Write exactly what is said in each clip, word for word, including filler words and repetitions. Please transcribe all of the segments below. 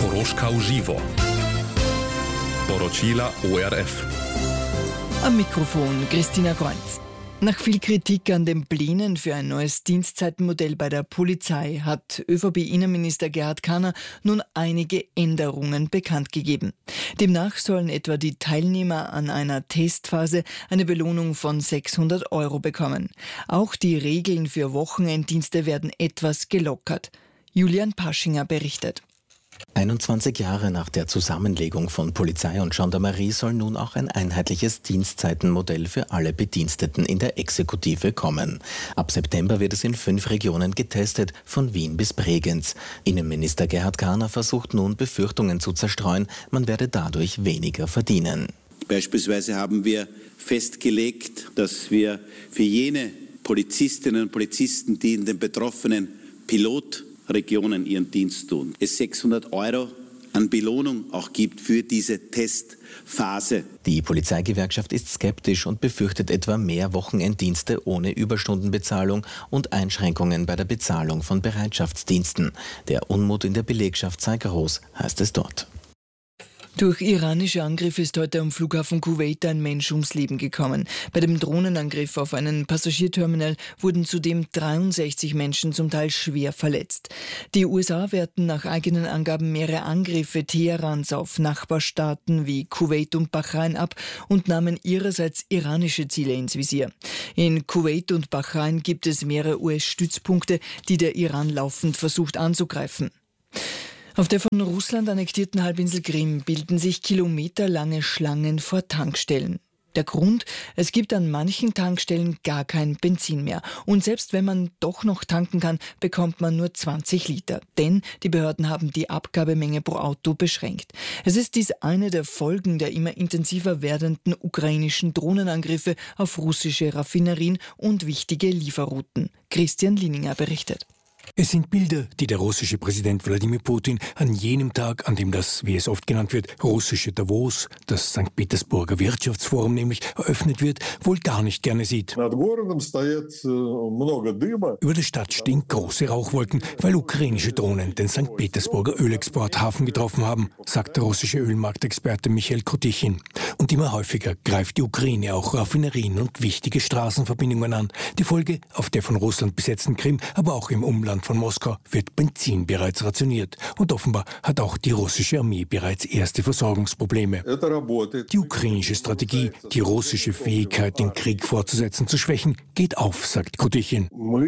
Koroška v živo. Poročila O R F. Am Mikrofon Christina Kreuz. Nach viel Kritik an den Plänen für ein neues Dienstzeitenmodell bei der Polizei hat ÖVP-Innenminister Gerhard Kahner nun einige Änderungen bekannt gegeben. Demnach sollen etwa die Teilnehmer an einer Testphase eine Belohnung von sechshundert Euro bekommen. Auch die Regeln für Wochenenddienste werden etwas gelockert. Julian Paschinger berichtet. einundzwanzig Jahre nach der Zusammenlegung von Polizei und Gendarmerie soll nun auch ein einheitliches Dienstzeitenmodell für alle Bediensteten in der Exekutive kommen. Ab September wird es in fünf Regionen getestet, von Wien bis Bregenz. Innenminister Gerhard Kahner versucht nun, Befürchtungen zu zerstreuen, man werde dadurch weniger verdienen. Beispielsweise haben wir festgelegt, dass wir für jene Polizistinnen und Polizisten, die in den betroffenen Pilot Regionen ihren Dienst tun, es sechshundert Euro an Belohnung auch gibt für diese Testphase. Die Polizeigewerkschaft ist skeptisch und befürchtet etwa mehr Wochenenddienste ohne Überstundenbezahlung und Einschränkungen bei der Bezahlung von Bereitschaftsdiensten. Der Unmut in der Belegschaft sei groß, heißt es dort. Durch iranische Angriffe ist heute am Flughafen Kuwait ein Mensch ums Leben gekommen. Bei dem Drohnenangriff auf einen Passagierterminal wurden zudem dreiundsechzig Menschen zum Teil schwer verletzt. Die U S A wehrten nach eigenen Angaben mehrere Angriffe Teherans auf Nachbarstaaten wie Kuwait und Bahrain ab und nahmen ihrerseits iranische Ziele ins Visier. In Kuwait und Bahrain gibt es mehrere U S-Stützpunkte, die der Iran laufend versucht anzugreifen. Auf der von Russland annektierten Halbinsel Krim bilden sich kilometerlange Schlangen vor Tankstellen. Der Grund? Es gibt an manchen Tankstellen gar kein Benzin mehr. Und selbst wenn man doch noch tanken kann, bekommt man nur zwanzig Liter. Denn die Behörden haben die Abgabemenge pro Auto beschränkt. Es ist dies eine der Folgen der immer intensiver werdenden ukrainischen Drohnenangriffe auf russische Raffinerien und wichtige Lieferrouten. Christian Lininger berichtet. Es sind Bilder, die der russische Präsident Wladimir Putin an jenem Tag, an dem das, wie es oft genannt wird, russische Davos, das Sankt Petersburger Wirtschaftsforum nämlich, eröffnet wird, wohl gar nicht gerne sieht. Über der Stadt stehen große Rauchwolken, weil ukrainische Drohnen den Sankt Petersburger Ölexporthafen getroffen haben, sagt der russische Ölmarktexperte Michail Kotichin. Und immer häufiger greift die Ukraine auch Raffinerien und wichtige Straßenverbindungen an. Die Folge auf der von Russland besetzten Krim, aber auch im Umland von Moskau wird Benzin bereits rationiert. Und offenbar hat auch die russische Armee bereits erste Versorgungsprobleme. Die ukrainische Strategie, die russische Fähigkeit, den Krieg fortzusetzen, zu schwächen, geht auf, sagt Kotichin.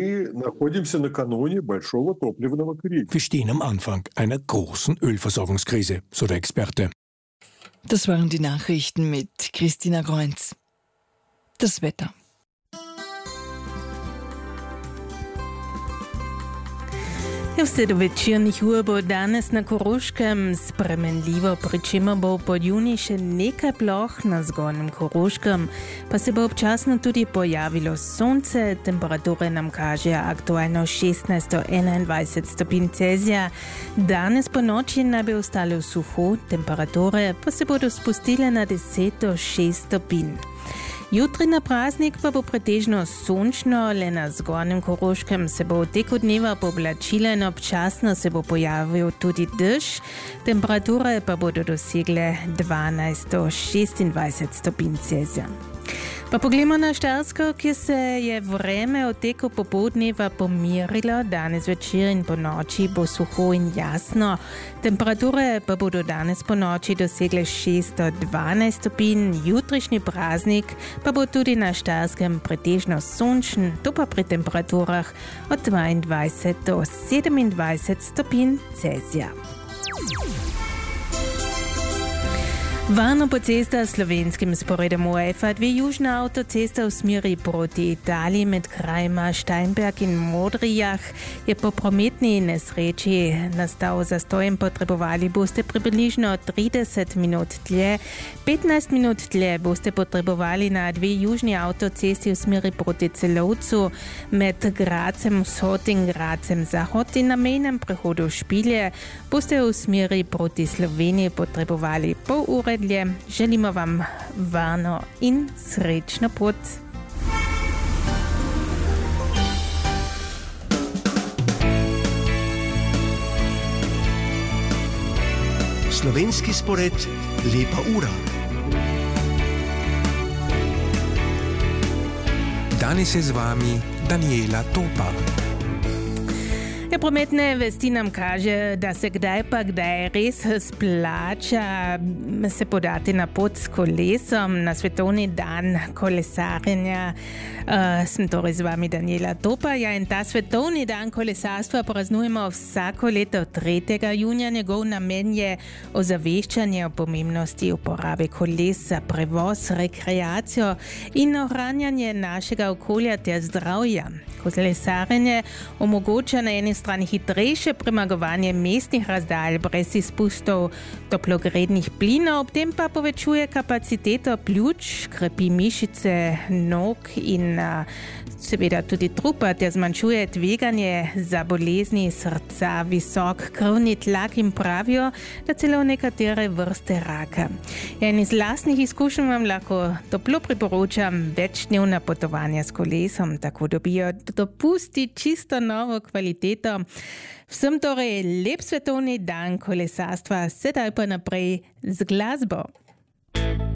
Wir stehen am Anfang einer großen Ölversorgungskrise, so der Experte. Das waren die Nachrichten mit Christina Kreuz. Das Wetter. V večernih ur bo danes na Koroškem spremenljivo, pri čemer bo podjuni še nekaj ploh na zgornjem Koroškem, pa se bo občasno tudi pojavilo sonce, temperature nam kažejo aktualno šestnajst do enaindvajset stopinj Celzija. Danes po noči naj bi ostalo suho, temperature pa se bodo spustile na deset do šest stopinj. Jutri na praznik pa bo pretežno sončno, le na zgornjem Koroškem se bo v teku dneva povlačilo in občasno se bo pojavil tudi dež, temperature pa bodo dosegle dvanajst do šestindvajset stopinj Celzija. Pa poglejmo na Štajersko, kjer se je vreme v teku popoldneva pomirilo. Danes večer in po noči bo suho in jasno. Temperature pa bodo danes po noči dosegle šest do dvanajst stopinj. Jutrišnji praznik pa bo tudi na Štajerskem pretežno sončen, to pa pri temperaturah od dvaindvajset do sedemindvajset stopinj Celzija. Varno po cestah s slovenskim sporedom U E F A dve južna avtocesta v smeri proti Italiji med krajima Steinberg in Modrijah je po prometni nesreči nastal zastoj in potrebovali boste približno trideset minut dlje. petnajst minut dlje boste potrebovali na dve južni avtocesti v smeri proti Celovcu med Grazem vzhod in Grazem zahod in na mejnem prehodu Špilje boste v smeri proti Sloveniji potrebovali pol ure dlje. Želimo vam varno in srečno pot. Slovenski spored Lepa ura. Danes je z vami Daniela Topa. Prometne vesti nam kaže, da se kdaj pa kdaj res splača se podati na pot s kolesom na svetovni dan kolesarjenja. Uh, sem torej z vami Daniela Topa. Ja, in ta svetovni dan kolesarstva praznujemo vsako leto tretjega junija. Njegov namen je ozaveščanje o pomembnosti uporabe koles za prevoz, rekreacijo in ohranjanje našega okolja ter zdravja. Kolesarjenje omogoča na eni strani hitrejše premagovanje mestnih razdalj brez izpustov toplogrednih plinov, ob tem pa povečuje kapaciteto pljuč, krepi mišice nog in a, seveda tudi trupa ter zmanjšuje tveganje za bolezni srca, visok krvni tlak in pravijo, da celo nekatere vrste raka. In iz lastnih izkušenj vam lahko toplo priporočam večdnevna potovanja s kolesom, tako dobijo dopusti čisto novo kvaliteto. Vsem torej lep svetovni dan kolesarstva, sedaj pa naprej z glasbo.